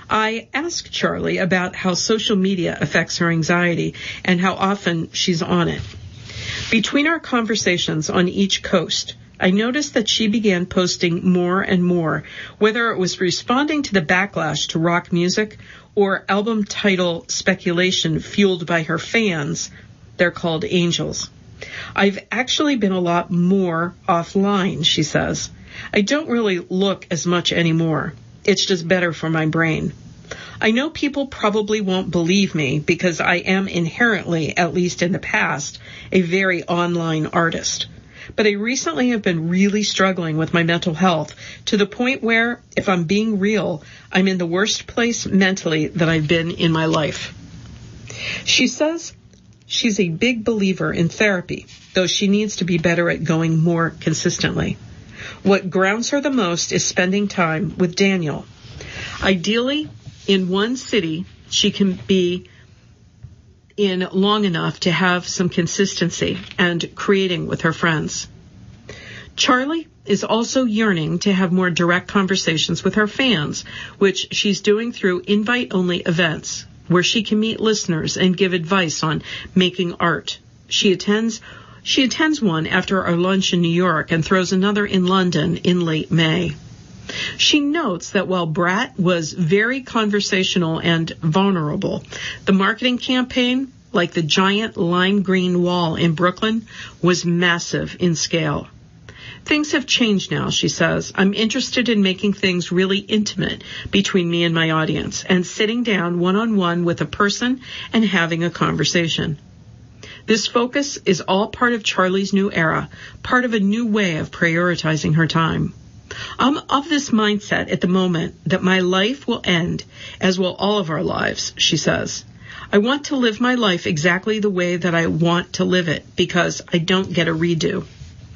I asked Charlie about how social media affects her anxiety and how often she's on it. Between our conversations on each coast, I noticed that she began posting more and more, whether it was responding to the backlash to rock music or album title speculation fueled by her fans. They're called angels. I've actually been a lot more offline, she says. I don't really look as much anymore. It's just better for my brain. I know people probably won't believe me because I am inherently, at least in the past, a very online artist. But I recently have been really struggling with my mental health to the point where, if I'm being real, I'm in the worst place mentally that I've been in my life. She says she's a big believer in therapy, though she needs to be better at going more consistently. What grounds her the most is spending time with Daniel. Ideally, in one city, she can be in long enough to have some consistency and creating with her friends. Charlie is also yearning to have more direct conversations with her fans, which she's doing through invite-only events where she can meet listeners and give advice on making art. She attends one after our lunch in New York and throws another in London in late May. She notes that while Brat was very conversational and vulnerable, the marketing campaign, like the giant lime green wall in Brooklyn, was massive in scale. Things have changed now, she says. I'm interested in making things really intimate between me and my audience and sitting down one-on-one with a person and having a conversation. This focus is all part of Charlie's new era, part of a new way of prioritizing her time. I'm of this mindset at the moment that my life will end, as will all of our lives, she says. I want to live my life exactly the way that I want to live it because I don't get a redo.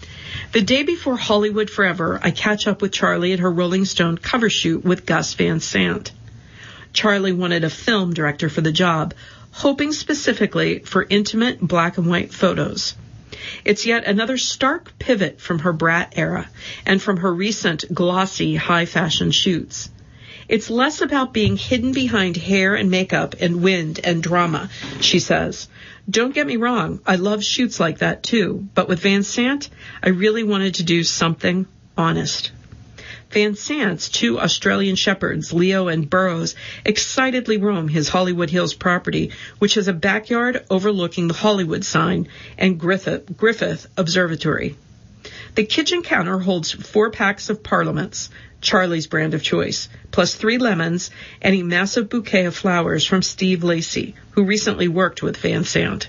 The day before Hollywood Forever, I catch up with Charlie at her Rolling Stone cover shoot with Gus Van Sant. Charlie wanted a film director for the job, hoping specifically for intimate black and white photos. It's yet another stark pivot from her Brat era and from her recent glossy high fashion shoots. It's less about being hidden behind hair and makeup and wind and drama, she says. Don't get me wrong, I love shoots like that too, but with Van Sant, I really wanted to do something honest. Van Sant's two Australian shepherds, Leo and Burroughs, excitedly roam his Hollywood Hills property, which has a backyard overlooking the Hollywood sign and Griffith Observatory. The kitchen counter holds 4 packs of Parliaments, Charlie's brand of choice, plus 3 lemons and a massive bouquet of flowers from Steve Lacy, who recently worked with Van Sant.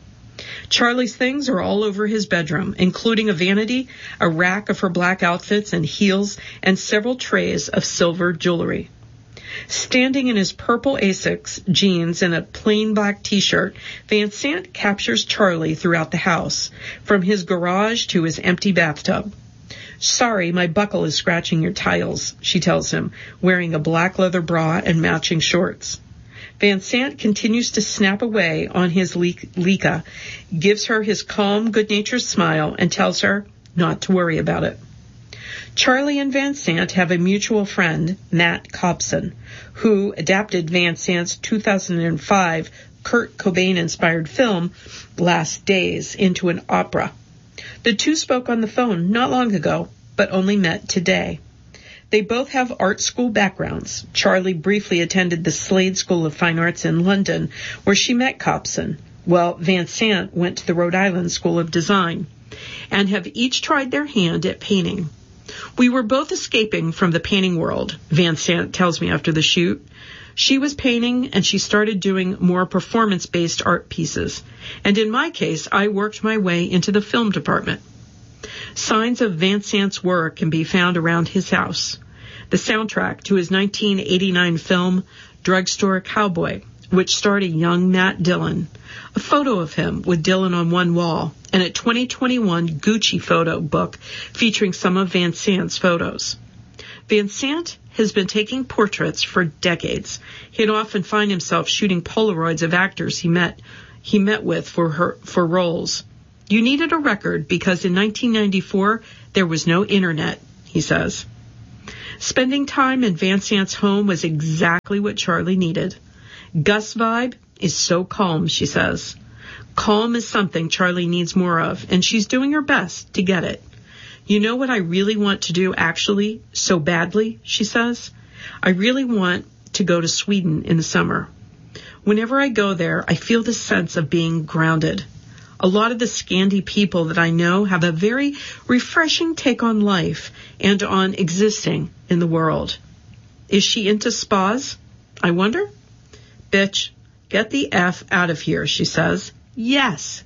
Charlie's things are all over his bedroom, including a vanity, a rack of her black outfits and heels, and several trays of silver jewelry. Standing in his purple Asics jeans and a plain black T-shirt, Van Sant captures Charlie throughout the house, from his garage to his empty bathtub. Sorry, my buckle is scratching your tiles, she tells him, wearing a black leather bra and matching shorts. Van Sant continues to snap away on his Leica, gives her his calm, good-natured smile, and tells her not to worry about it. Charlie and Van Sant have a mutual friend, Matt Cobson, who adapted Van Sant's 2005 Kurt Cobain-inspired film, Last Days, into an opera. The two spoke on the phone not long ago, but only met today. They both have art school backgrounds. Charlie briefly attended the Slade School of Fine Arts in London, where she met Cobson, while Van Sant went to the Rhode Island School of Design, and have each tried their hand at painting. We were both escaping from the painting world, Van Sant tells me after the shoot. She was painting, and she started doing more performance-based art pieces. And in my case, I worked my way into the film department. Signs of Van Sant's work can be found around his house. The soundtrack to his 1989 film, Drugstore Cowboy, which starred a young Matt Dillon, a photo of him with Dillon on one wall, and a 2021 Gucci photo book featuring some of Van Sant's photos. Van Sant has been taking portraits for decades. He'd often find himself shooting Polaroids of actors he met with for roles. You needed a record because in 1994 there was no internet, he says. Spending time in Van Sant's home was exactly what Charlie needed. Gus' vibe is so calm, she says. Calm is something Charlie needs more of, and she's doing her best to get it. You know what I really want to do, actually, so badly, she says? I really want to go to Sweden in the summer. Whenever I go there, I feel this sense of being grounded. A lot of the Scandi people that I know have a very refreshing take on life and on existing in the world. Is she into spas? I wonder. Bitch, get the F out of here, she says. Yes.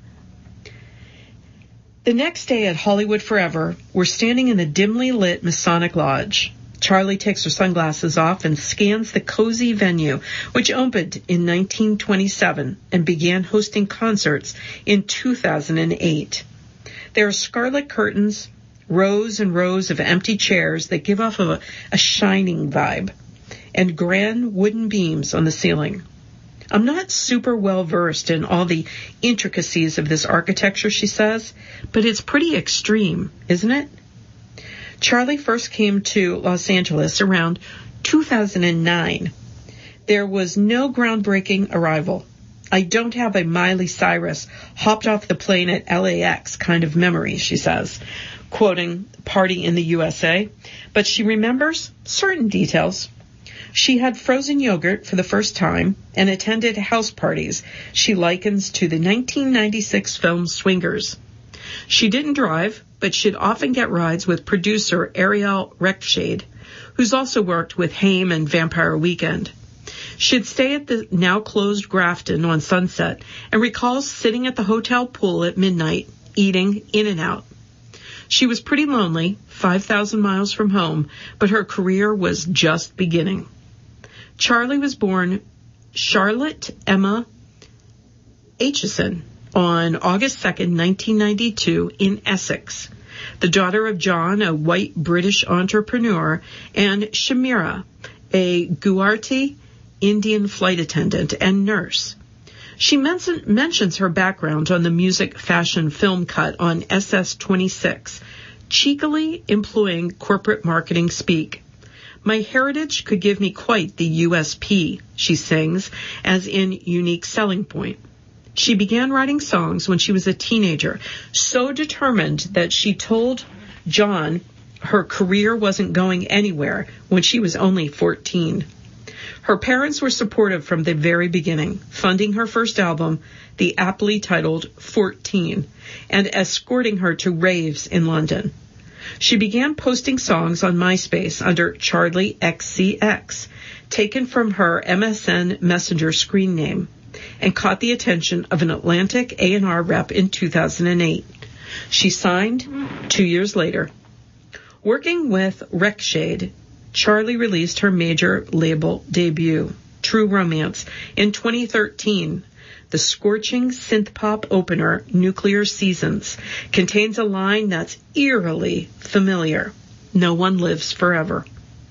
The next day at Hollywood Forever, we're standing in the dimly lit Masonic Lodge. Charlie takes her sunglasses off and scans the cozy venue, which opened in 1927 and began hosting concerts in 2008. There are scarlet curtains, rows and rows of empty chairs that give off a shining vibe, and grand wooden beams on the ceiling. I'm not super well versed in all the intricacies of this architecture, she says, but it's pretty extreme, isn't it? Charlie first came to Los Angeles around 2009. There was no groundbreaking arrival. I don't have a Miley Cyrus hopped off the plane at LAX kind of memory, she says, quoting Party in the USA, but she remembers certain details. She had frozen yogurt for the first time and attended house parties she likens to the 1996 film Swingers. She didn't drive, but she'd often get rides with producer Ariel Rechtshaid, who's also worked with Haim and Vampire Weekend. She'd stay at the now-closed Grafton on Sunset and recalls sitting at the hotel pool at midnight, eating In-N-Out. She was pretty lonely, 5,000 miles from home, but her career was just beginning. Charlie was born Charlotte Emma Aitchison on August 2nd, 1992, in Essex, the daughter of John, a white British entrepreneur, and Shamira, a Gujarati Indian flight attendant and nurse. She mentions her background on the music fashion film cut on SS-26, cheekily employing corporate marketing speak. My heritage could give me quite the USP, she sings, as in unique selling point. She began writing songs when she was a teenager, so determined that she told John her career wasn't going anywhere when she was only 14. Her parents were supportive from the very beginning, funding her first album, the aptly titled 14, and escorting her to raves in London. She began posting songs on MySpace under Charlie XCX, taken from her MSN Messenger screen name, and caught the attention of an Atlantic A&R rep in 2008. She signed 2 years later. Working with Rechtshaid, Charlie released her major label debut, True Romance, in 2013. The scorching synth-pop opener, Nuclear Seasons, contains a line that's eerily familiar. No one lives forever.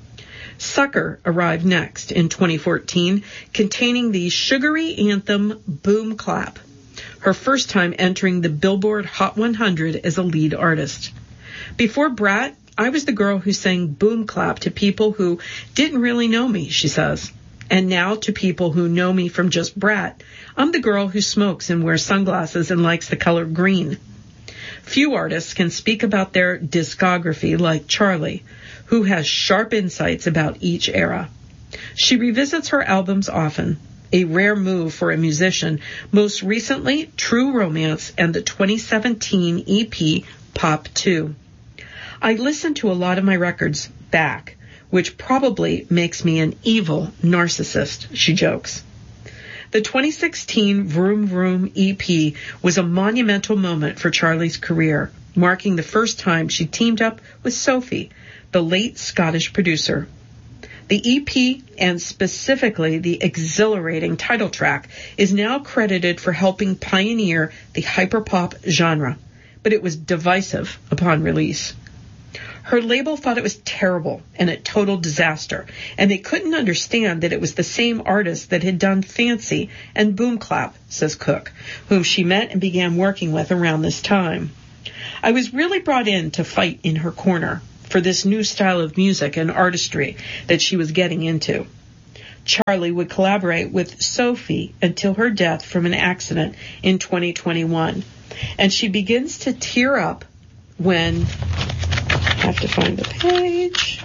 Sucker arrived next in 2014, containing the sugary anthem Boom Clap, her first time entering the Billboard Hot 100 as a lead artist. Before Brat, I was the girl who sang Boom Clap to people who didn't really know me, she says. And now to people who know me from just Brat, I'm the girl who smokes and wears sunglasses and likes the color green. Few artists can speak about their discography like Charlie, who has sharp insights about each era. She revisits her albums often, a rare move for a musician, most recently True Romance and the 2017 EP Pop 2. I listen to a lot of my records back, which probably makes me an evil narcissist, she jokes. The 2016 Vroom Vroom EP was a monumental moment for Charlie's career, marking the first time she teamed up with Sophie, the late Scottish producer. The EP, and specifically the exhilarating title track, is now credited for helping pioneer the hyperpop genre, but it was divisive upon release. Her label thought it was terrible and a total disaster, and they couldn't understand that it was the same artist that had done Fancy and Boom Clap, says Cook, whom she met and began working with around this time. I was really brought in to fight in her corner, for this new style of music and artistry that she was getting into. Charlie would collaborate with Sophie until her death from an accident in 2021. And she begins to tear up when, I have to find the page,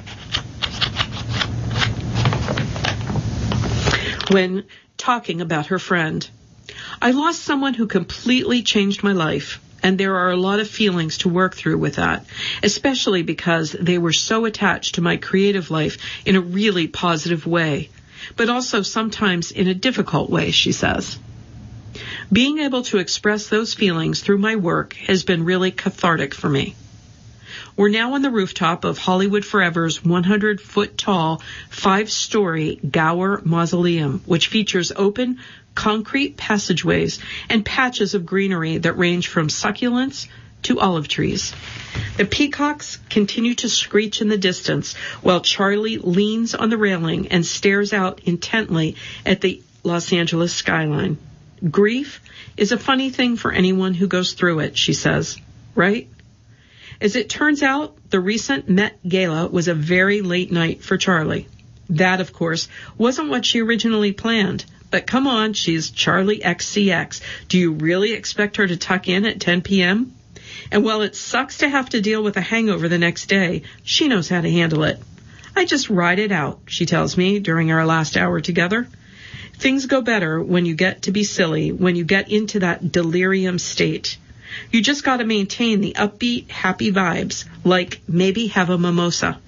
when talking about her friend. I lost someone who completely changed my life, and there are a lot of feelings to work through with that, especially because they were so attached to my creative life in a really positive way, but also sometimes in a difficult way, she says. Being able to express those feelings through my work has been really cathartic for me. We're now on the rooftop of Hollywood Forever's 100-foot-tall, 5-story Gower Mausoleum, which features open, concrete passageways and patches of greenery that range from succulents to olive trees. The peacocks continue to screech in the distance while Charlie leans on the railing and stares out intently at the Los Angeles skyline. Grief is a funny thing for anyone who goes through it, she says, right? As it turns out, the recent Met Gala was a very late night for Charlie. That, of course, wasn't what she originally planned. But come on, she's Charlie XCX. Do you really expect her to tuck in at 10 p.m.? And while it sucks to have to deal with a hangover the next day, she knows how to handle it. I just ride it out, she tells me during our last hour together. Things go better when you get to be silly, when you get into that delirium state. You just got to maintain the upbeat, happy vibes, like maybe have a mimosa.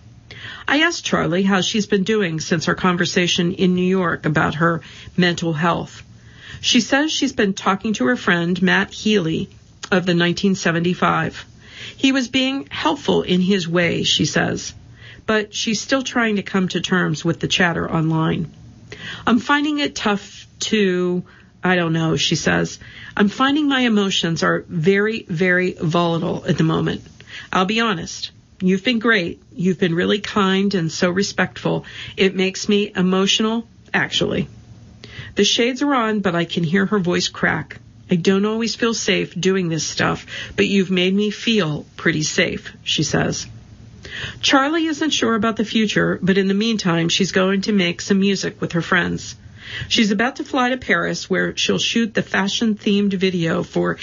I asked Charlie how she's been doing since our conversation in New York about her mental health. She says she's been talking to her friend Matt Healy of the 1975. He was being helpful in his way, she says, but she's still trying to come to terms with the chatter online. I'm finding it tough to, I don't know, she says. I'm finding my emotions are very, very volatile at the moment. I'll be honest. You've been great. You've been really kind and so respectful. It makes me emotional, actually. The shades are on, but I can hear her voice crack. I don't always feel safe doing this stuff, but you've made me feel pretty safe, she says. Charlie isn't sure about the future, but in the meantime, she's going to make some music with her friends. She's about to fly to Paris, where she'll shoot the fashion-themed video for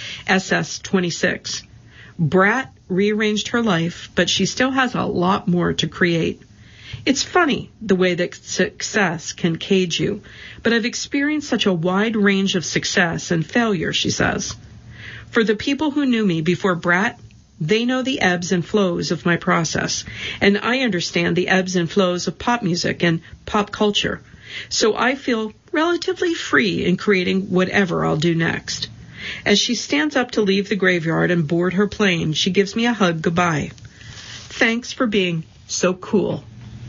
SS26. Brat rearranged her life, but she still has a lot more to create. It's funny the way that success can cage you, but I've experienced such a wide range of success and failure, she says. For the people who knew me before Brat, they know the ebbs and flows of my process, and I understand the ebbs and flows of pop music and pop culture, so I feel relatively free in creating whatever I'll do next. As she stands up to leave the graveyard and board her plane, she gives me a hug goodbye. Thanks for being so cool.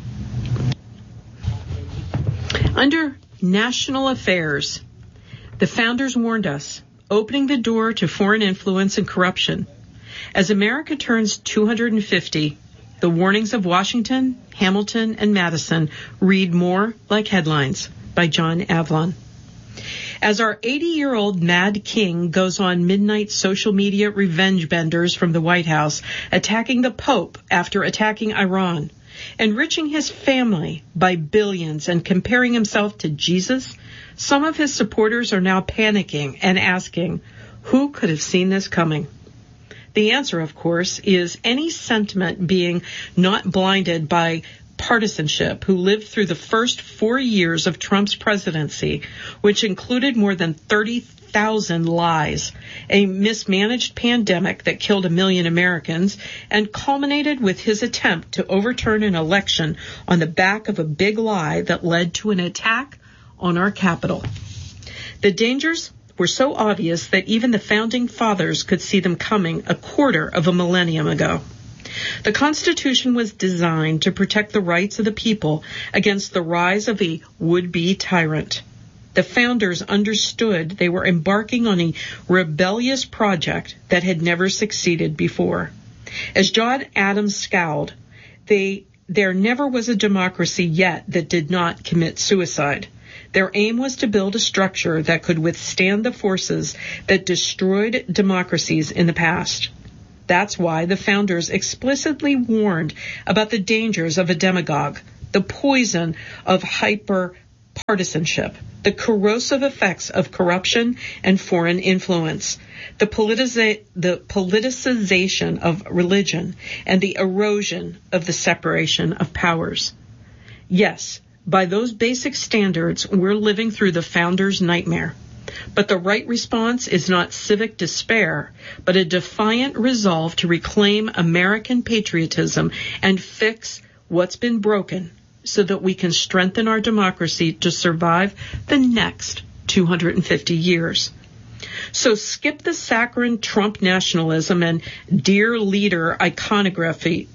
Under national affairs, the founders warned us, opening the door to foreign influence and corruption. As America turns 250, the warnings of Washington, Hamilton, and Madison read more like headlines by John Avlon. As our 80-year-old Mad King goes on midnight social media revenge benders from the White House, attacking the Pope after attacking Iran, enriching his family by billions and comparing himself to Jesus, some of his supporters are now panicking and asking, who could have seen this coming? The answer, of course, is any sentiment being not blinded by partisanship who lived through the first 4 years of Trump's presidency, which included more than 30,000 lies, a mismanaged pandemic that killed 1 million Americans, and culminated with his attempt to overturn an election on the back of a big lie that led to an attack on our Capitol. The dangers were so obvious that even the founding fathers could see them coming a quarter of a millennium ago. The Constitution was designed to protect the rights of the people against the rise of a would-be tyrant. The founders understood they were embarking on a rebellious project that had never succeeded before. As John Adams scowled, there never was a democracy yet that did not commit suicide. Their aim was to build a structure that could withstand the forces that destroyed democracies in the past. That's why the founders explicitly warned about the dangers of a demagogue, the poison of hyper-partisanship, the corrosive effects of corruption and foreign influence, the politicization of religion, and the erosion of the separation of powers. Yes, by those basic standards, we're living through the founders' nightmare. But the right response is not civic despair, but a defiant resolve to reclaim American patriotism and fix what's been broken so that we can strengthen our democracy to survive the next 250 years. So skip the saccharine Trump nationalism and dear leader iconography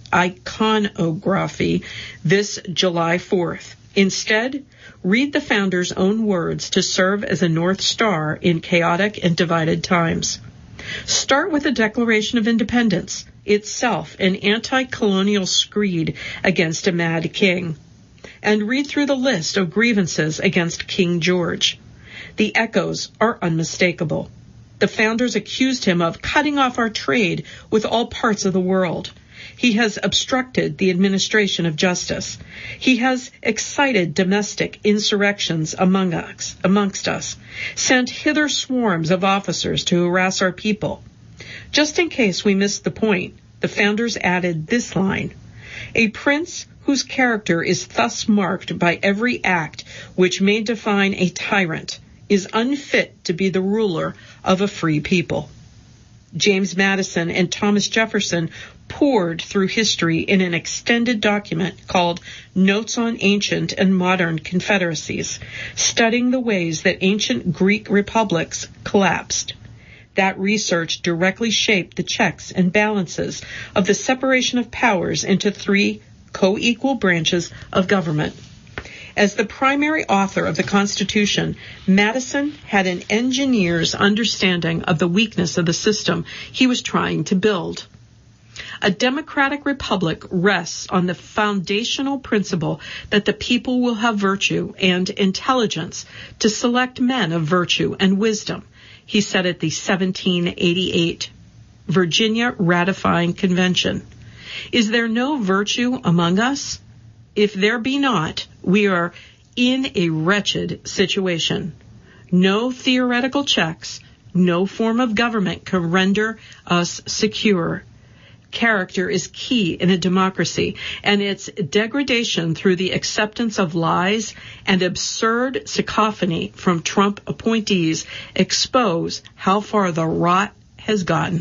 this July 4th. Instead, read the founders' own words to serve as a North Star in chaotic and divided times. Start with the Declaration of Independence, itself an anti-colonial screed against a mad king. And read through the list of grievances against King George. The echoes are unmistakable. The founders accused him of cutting off our trade with all parts of the world. He has obstructed the administration of justice. He has excited domestic insurrections amongst us, sent hither swarms of officers to harass our people. Just in case we missed the point, the founders added this line: a prince whose character is thus marked by every act which may define a tyrant is unfit to be the ruler of a free people. James Madison and Thomas Jefferson poured through history in an extended document called Notes on Ancient and Modern Confederacies, studying the ways that ancient Greek republics collapsed. That research directly shaped the checks and balances of the separation of powers into three co-equal branches of government. As the primary author of the Constitution, Madison had an engineer's understanding of the weakness of the system he was trying to build. A democratic republic rests on the foundational principle that the people will have virtue and intelligence to select men of virtue and wisdom, he said at the 1788 Virginia Ratifying Convention. Is there no virtue among us? If there be not, we are in a wretched situation. No theoretical checks, no form of government can render us secure. Character is key in a democracy, and its degradation through the acceptance of lies and absurd cacophony from Trump appointees expose how far the rot has gotten.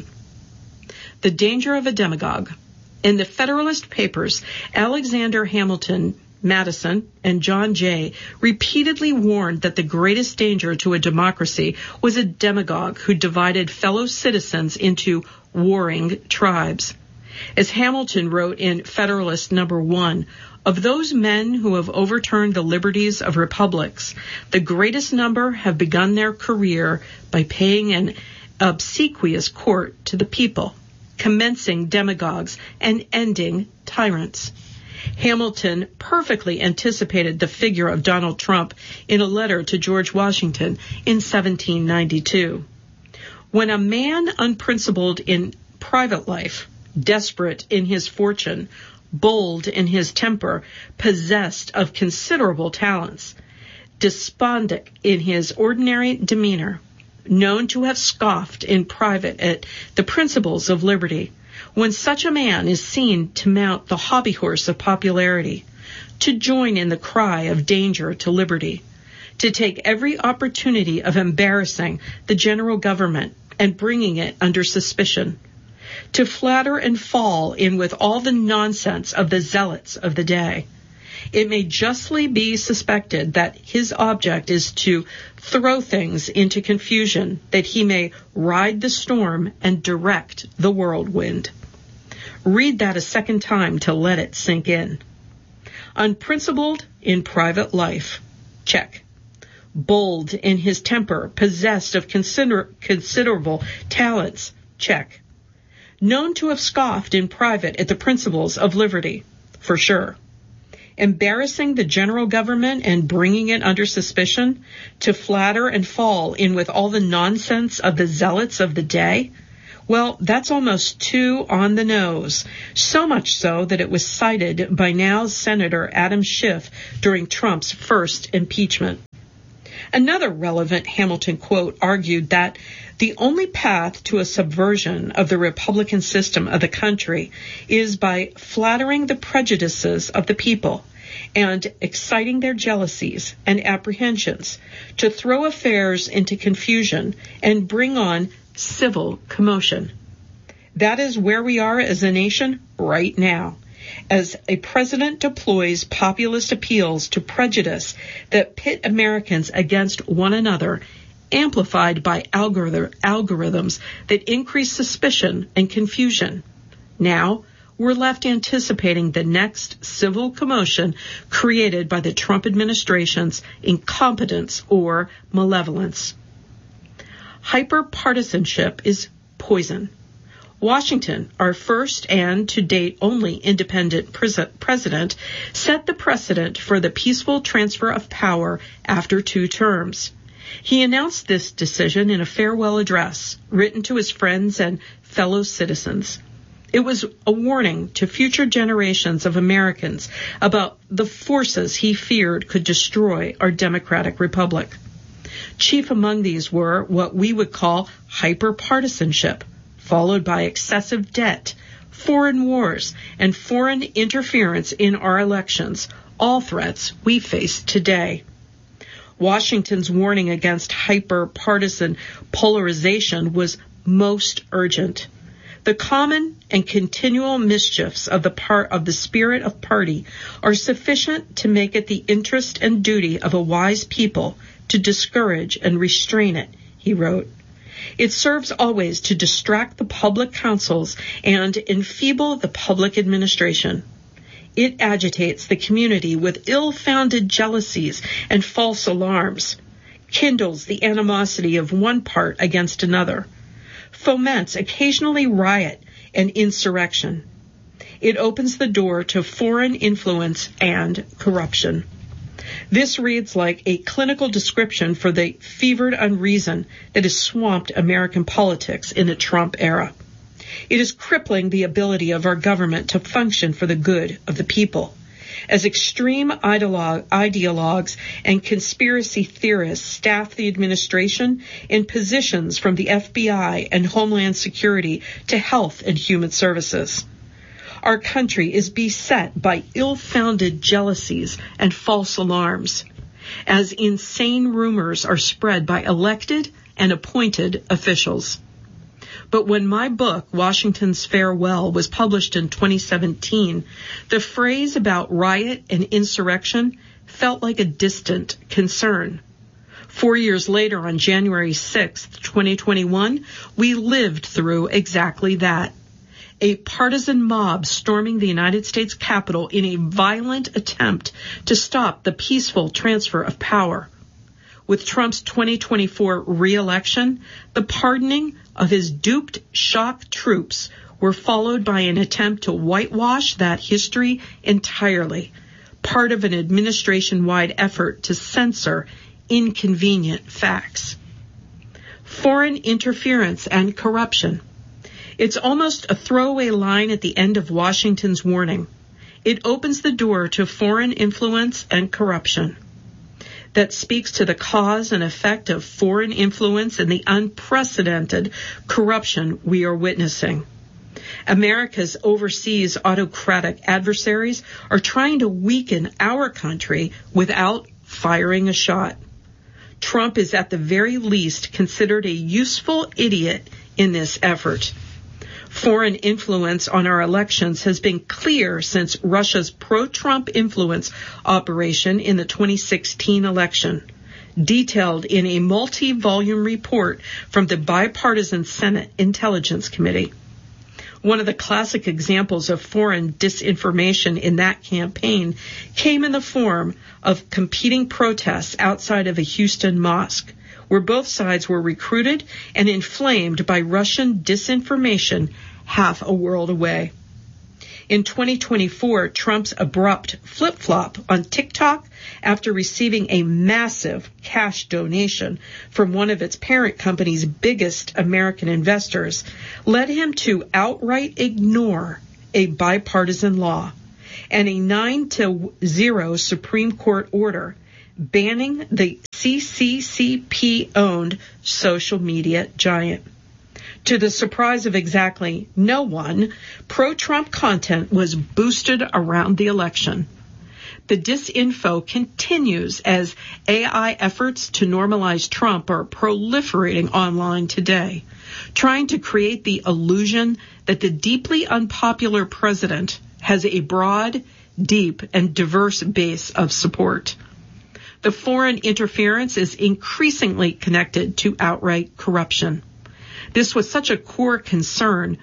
The danger of a demagogue. In the Federalist Papers, Alexander Hamilton, Madison, and John Jay repeatedly warned that the greatest danger to a democracy was a demagogue who divided fellow citizens into warring tribes. As Hamilton wrote in Federalist No. 1, of those men who have overturned the liberties of republics, the greatest number have begun their career by paying an obsequious court to the people, commencing demagogues and ending tyrants. Hamilton perfectly anticipated the figure of Donald Trump in a letter to George Washington in 1792. When a man unprincipled in private life, desperate in his fortune, bold in his temper, possessed of considerable talents, despotic in his ordinary demeanor, known to have scoffed in private at the principles of liberty, when such a man is seen to mount the hobby horse of popularity, to join in the cry of danger to liberty, to take every opportunity of embarrassing the general government and bringing it under suspicion, to flatter and fall in with all the nonsense of the zealots of the day, it may justly be suspected that his object is to throw things into confusion, that he may ride the storm and direct the whirlwind. Read that a second time to let it sink in. Unprincipled in private life, check. Bold in his temper, possessed of considerable talents, check. Known to have scoffed in private at the principles of liberty, for sure. Embarrassing the general government and bringing it under suspicion, to flatter and fall in with all the nonsense of the zealots of the day? Well, that's almost too on the nose, so much so that it was cited by now Senator Adam Schiff during Trump's first impeachment. Another relevant Hamilton quote argued that the only path to a subversion of the Republican system of the country is by flattering the prejudices of the people and exciting their jealousies and apprehensions to throw affairs into confusion and bring on civil commotion. That is where we are as a nation right now, as a president deploys populist appeals to prejudice that pit Americans against one another, amplified by algorithms that increase suspicion and confusion. Now, we're left anticipating the next civil commotion created by the Trump administration's incompetence or malevolence. Hyperpartisanship is poison. Washington, our first and to date only independent president, set the precedent for the peaceful transfer of power after 2 terms. He announced this decision in a farewell address written to his friends and fellow citizens. It was a warning to future generations of Americans about the forces he feared could destroy our democratic republic. Chief among these were what we would call hyperpartisanship, followed by excessive debt, foreign wars, and foreign interference in our elections, all threats we face today. Washington's warning against hyper-partisan polarization was most urgent. The common and continual mischiefs of the spirit of party are sufficient to make it the interest and duty of a wise people to discourage and restrain it, he wrote. It serves always to distract the public councils and enfeeble the public administration. It agitates the community with ill-founded jealousies and false alarms, kindles the animosity of one part against another, foments occasionally riot and insurrection. It opens the door to foreign influence and corruption. This reads like a clinical description for the fevered unreason that has swamped American politics in the Trump era. It is crippling the ability of our government to function for the good of the people. As extreme ideologues and conspiracy theorists staff the administration in positions from the FBI and Homeland Security to Health and Human Services. Our country is beset by ill-founded jealousies and false alarms, as insane rumors are spread by elected and appointed officials. But when my book, Washington's Farewell, was published in 2017, the phrase about riot and insurrection felt like a distant concern. 4 years later, on January 6, 2021, we lived through exactly that. A partisan mob storming the United States Capitol in a violent attempt to stop the peaceful transfer of power. With Trump's 2024 re-election, the pardoning of his duped shock troops were followed by an attempt to whitewash that history entirely, part of an administration-wide effort to censor inconvenient facts. Foreign interference and corruption. It's almost a throwaway line at the end of Washington's warning. It opens the door to foreign influence and corruption. That speaks to the cause and effect of foreign influence and the unprecedented corruption we are witnessing. America's overseas autocratic adversaries are trying to weaken our country without firing a shot. Trump is at the very least considered a useful idiot in this effort. Foreign influence on our elections has been clear since Russia's pro-Trump influence operation in the 2016 election, detailed in a multi-volume report from the bipartisan Senate Intelligence Committee. One of the classic examples of foreign disinformation in that campaign came in the form of competing protests outside of a Houston mosque, where both sides were recruited and inflamed by Russian disinformation half a world away. In 2024, Trump's abrupt flip-flop on TikTok after receiving a massive cash donation from one of its parent company's biggest American investors led him to outright ignore a bipartisan law and a 9-0 Supreme Court order banning the CCCP-owned social media giant. To the surprise of exactly no one, pro-Trump content was boosted around the election. The disinfo continues as AI efforts to normalize Trump are proliferating online today, trying to create the illusion that the deeply unpopular president has a broad, deep, and diverse base of support. The foreign interference is increasingly connected to outright corruption. This was such a core concern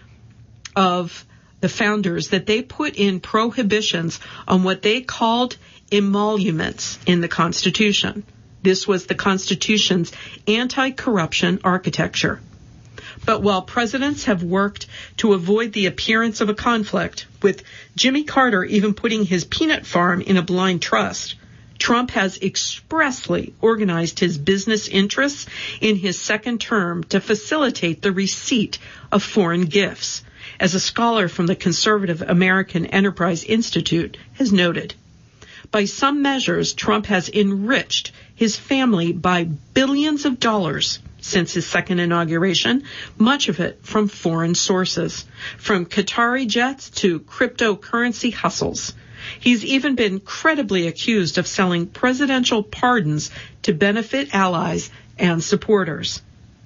of the founders that they put in prohibitions on what they called emoluments in the Constitution. This was the Constitution's anti-corruption architecture. But while presidents have worked to avoid the appearance of a conflict, with Jimmy Carter even putting his peanut farm in a blind trust, Trump has expressly organized his business interests in his second term to facilitate the receipt of foreign gifts, as a scholar from the Conservative American Enterprise Institute has noted. By some measures, Trump has enriched his family by billions of dollars since his second inauguration, much of it from foreign sources, from Qatari jets to cryptocurrency hustles. He's even been credibly accused of selling presidential pardons to benefit allies and supporters.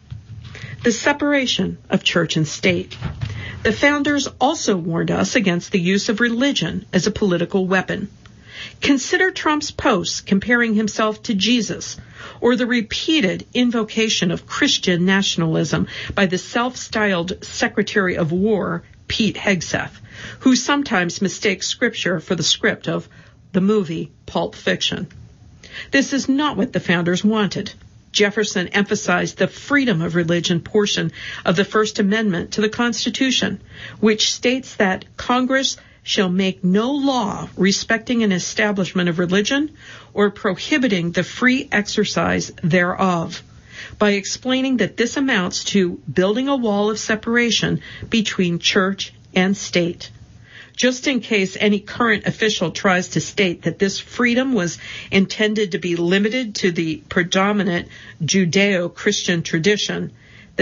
The separation of church and state. The founders also warned us against the use of religion as a political weapon. Consider Trump's posts comparing himself to Jesus, or the repeated invocation of Christian nationalism by the self-styled Secretary of War, Pete Hegseth, who sometimes mistakes scripture for the script of the movie Pulp Fiction. This is not what the founders wanted. Jefferson emphasized the freedom of religion portion of the First Amendment to the Constitution, which states that Congress shall make no law respecting an establishment of religion or prohibiting the free exercise thereof, by explaining that this amounts to building a wall of separation between church and state. Just in case any current official tries to state that this freedom was intended to be limited to the predominant Judeo-Christian tradition, the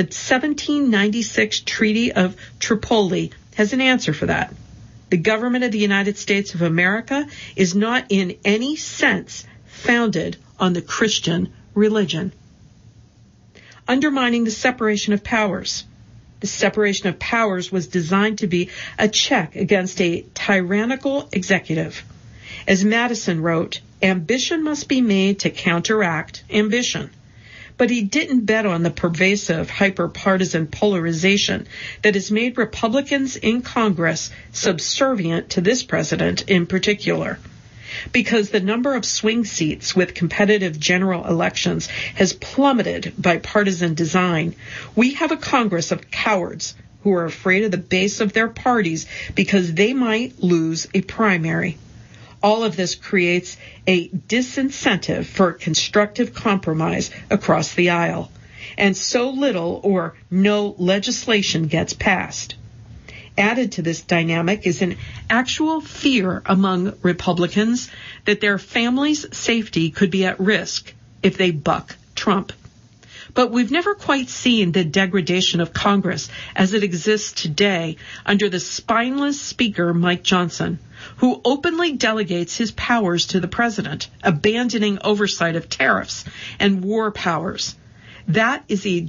1796 Treaty of Tripoli has an answer for that. The government of the United States of America is not in any sense founded on the Christian religion. Undermining the separation of powers. The separation of powers was designed to be a check against a tyrannical executive. As Madison wrote, ambition must be made to counteract ambition. But he didn't bet on the pervasive hyper-partisan polarization that has made Republicans in Congress subservient to this president in particular. Because the number of swing seats with competitive general elections has plummeted by partisan design, we have a Congress of cowards who are afraid of the base of their parties because they might lose a primary. All of this creates a disincentive for constructive compromise across the aisle, and so little or no legislation gets passed. Added to this dynamic is an actual fear among Republicans that their families' safety could be at risk if they buck Trump. But we've never quite seen the degradation of Congress as it exists today under the spineless Speaker Mike Johnson, who openly delegates his powers to the president, abandoning oversight of tariffs and war powers. That is a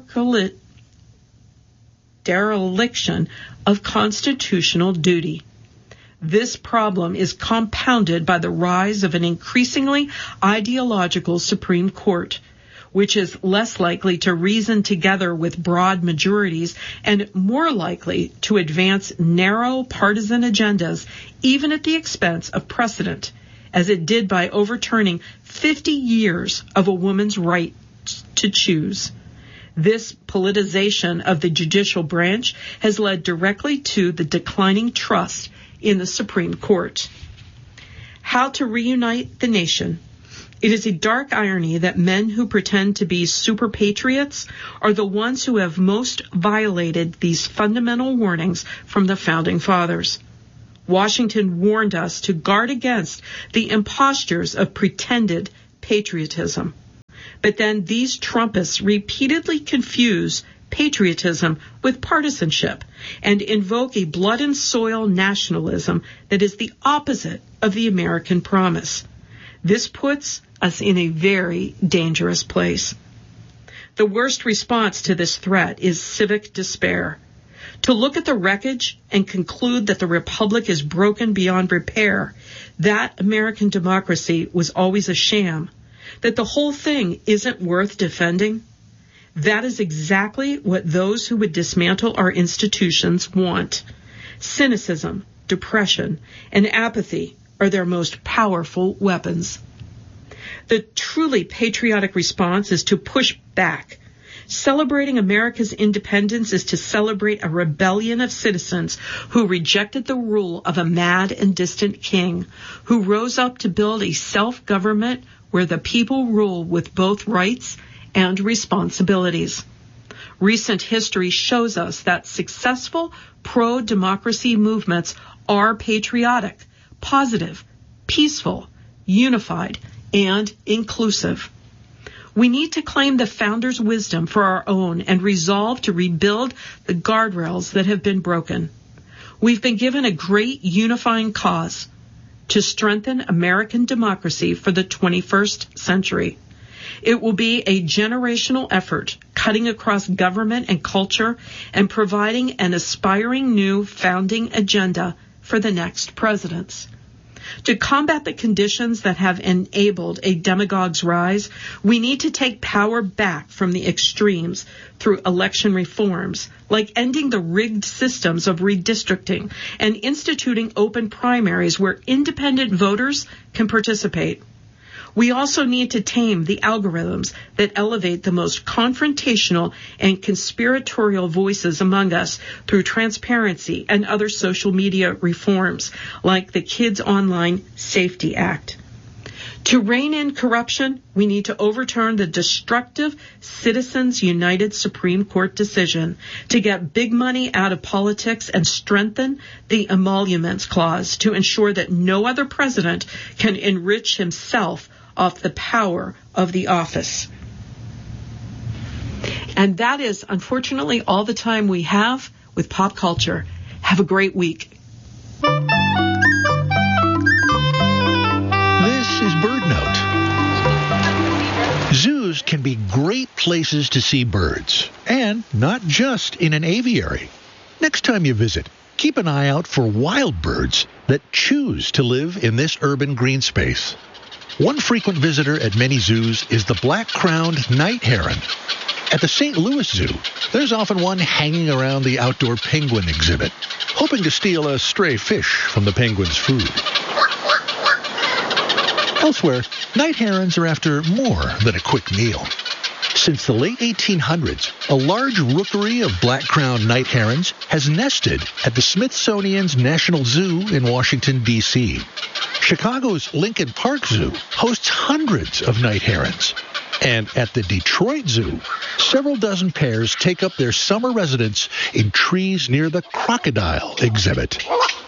dereliction of constitutional duty. This problem is compounded by the rise of an increasingly ideological Supreme Court, which is less likely to reason together with broad majorities and more likely to advance narrow partisan agendas, even at the expense of precedent, as it did by overturning 50 years of a woman's right to choose. This politicization of the judicial branch has led directly to the declining trust in the Supreme Court. How to reunite the nation. It is a dark irony that men who pretend to be super patriots are the ones who have most violated these fundamental warnings from the Founding Fathers. Washington warned us to guard against the impostures of pretended patriotism. But then these Trumpists repeatedly confuse patriotism with partisanship and invoke a blood and soil nationalism that is the opposite of the American promise. This puts us in a very dangerous place. The worst response to this threat is civic despair. To look at the wreckage and conclude that the republic is broken beyond repair, that American democracy was always a sham, that the whole thing isn't worth defending, that is exactly what those who would dismantle our institutions want. Cynicism, depression, and apathy are their most powerful weapons. The truly patriotic response is to push back. Celebrating America's independence is to celebrate a rebellion of citizens who rejected the rule of a mad and distant king, who rose up to build a self-government where the people rule with both rights and responsibilities. Recent history shows us that successful pro-democracy movements are patriotic, positive, peaceful, unified, and inclusive. We need to claim the founders' wisdom for our own and resolve to rebuild the guardrails that have been broken. We've been given a great unifying cause to strengthen American democracy for the 21st century. It will be a generational effort, cutting across government and culture and providing an aspiring new founding agenda for the next presidents. To combat the conditions that have enabled a demagogue's rise, we need to take power back from the extremes through election reforms, like ending the rigged systems of redistricting and instituting open primaries where independent voters can participate. We also need to tame the algorithms that elevate the most confrontational and conspiratorial voices among us through transparency and other social media reforms, like the Kids Online Safety Act. To rein in corruption, we need to overturn the destructive Citizens United Supreme Court decision to get big money out of politics and strengthen the Emoluments Clause to ensure that no other president can enrich himself off the power of the office. And that is, unfortunately, all the time we have with pop culture. Have a great week. This is BirdNote. Zoos can be great places to see birds, and not just in an aviary. Next time you visit, keep an eye out for wild birds that choose to live in this urban green space. One frequent visitor at many zoos is the black-crowned night heron. At the St. Louis Zoo, there's often one hanging around the outdoor penguin exhibit, hoping to steal a stray fish from the penguin's food. Elsewhere, night herons are after more than a quick meal. Since the late 1800s, a large rookery of black-crowned night herons has nested at the Smithsonian's National Zoo in Washington, D.C. Chicago's Lincoln Park Zoo hosts hundreds of night herons. And at the Detroit Zoo, several dozen pairs take up their summer residence in trees near the crocodile exhibit.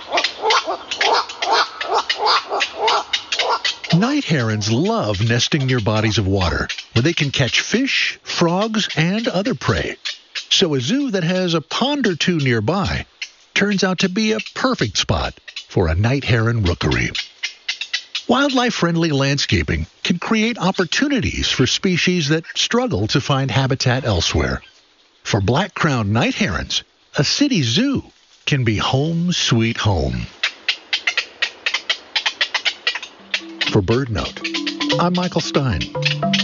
Night herons love nesting near bodies of water, where they can catch fish, frogs, and other prey. So a zoo that has a pond or two nearby turns out to be a perfect spot for a night heron rookery. Wildlife-friendly landscaping can create opportunities for species that struggle to find habitat elsewhere. For black-crowned night herons, a city zoo can be home sweet home. For BirdNote, I'm Michael Stein.